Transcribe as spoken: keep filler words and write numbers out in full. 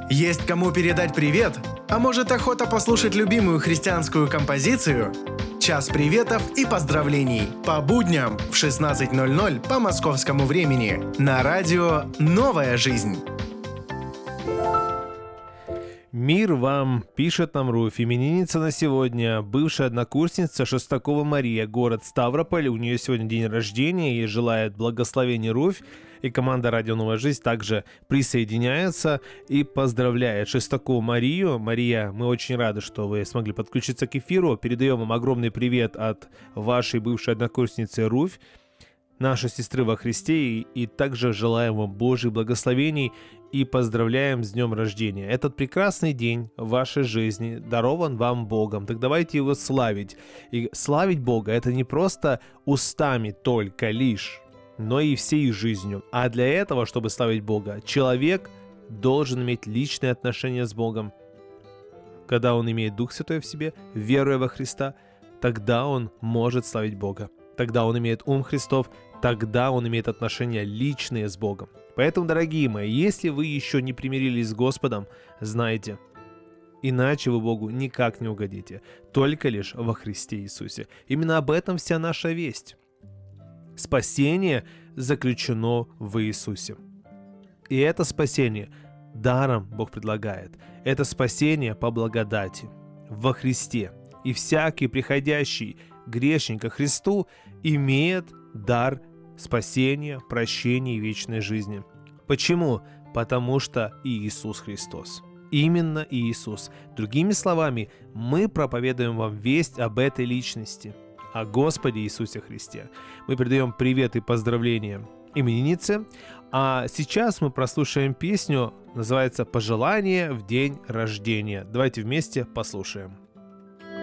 Есть кому передать привет? А может, охота послушать любимую христианскую композицию? Час приветов и поздравлений по будням в шестнадцать ноль ноль по московскому времени на радио «Новая жизнь». Мир вам, пишет нам Руфь, именинница на сегодня, бывшая однокурсница Шестакова Мария, город Ставрополь. У нее сегодня день рождения, ей желает благословения Руфь. И команда «Радио Новая Жизнь» также присоединяется и поздравляет Шестакову Марию. Мария, мы очень рады, что вы смогли подключиться к эфиру. Передаем вам огромный привет от вашей бывшей однокурсницы Руфь, нашей сестры во Христе, и, и также желаем вам Божьих благословений и поздравляем с днем рождения. Этот прекрасный день в вашей жизни дарован вам Богом, так давайте его славить. И славить Бога — это не просто устами только лишь, но и всей жизнью. А для этого, чтобы славить Бога, человек должен иметь личные отношения с Богом. Когда он имеет Дух Святой в себе, веруя во Христа, тогда он может славить Бога. Тогда он имеет ум Христов, тогда он имеет отношения личные с Богом. Поэтому, дорогие мои, если вы еще не примирились с Господом, знайте, иначе вы Богу никак не угодите, только лишь во Христе Иисусе. Именно об этом вся наша весть. Спасение заключено в Иисусе. И это спасение даром Бог предлагает. Это спасение по благодати во Христе. И всякий приходящий грешник ко Христу имеет дар спасения, прощения и вечной жизни. Почему? Потому что Иисус Христос. Именно Иисус. Другими словами, мы проповедуем вам весть об этой личности, о Господе Иисусе Христе. Мы передаем привет и поздравления имениннице. А сейчас мы прослушаем песню, называется «Пожелание в день рождения». Давайте вместе послушаем.